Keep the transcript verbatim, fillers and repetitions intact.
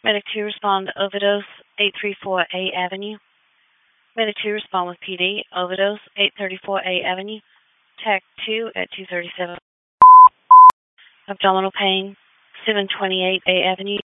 Medic two respond to overdose, eight thirty-four A Avenue. Medic two respond with P D, overdose, eight thirty-four A Avenue. Tech two at two thirty-seven. Abdominal pain, seven twenty-eight A Avenue.